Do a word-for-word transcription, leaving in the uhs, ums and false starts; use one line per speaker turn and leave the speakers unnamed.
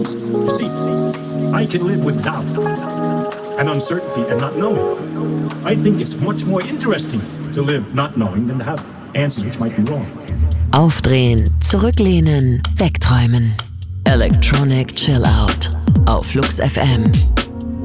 You see, I can live with doubt and uncertainty and not knowing. I think it's much more interesting to live not knowing than to have answers which might be wrong.
Aufdrehen, zurücklehnen, wegträumen. Electronic Chill Out auf Flux F M.